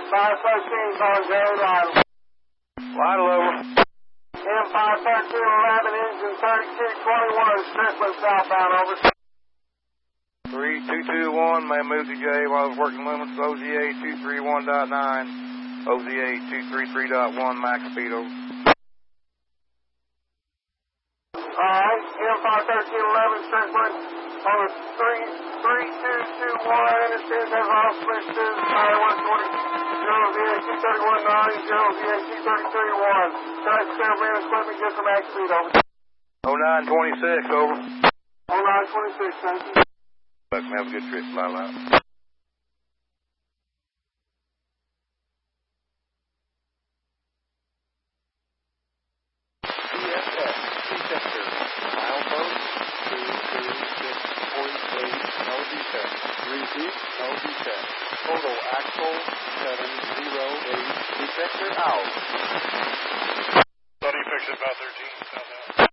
513, calling Jerry Lytle. Lytle, over. M51311, engine 3221, Strickland southbound, over. 3221, may move to J while I was working limits, OZA 231.9, OZA 233.1, max speed, over. Alright, M51311, Strickland, on the 3221, intercept, has all switched to 120, 0ZA 231.9, 0ZA 233.1. Track cameraman equipment, get the max speed, over. 0926, over. 0926, thank you. Have a good trip, Lytle. CSX, Detector, milepost 226.8, no defect. Repeat, no defect. Total axle 708, detector out.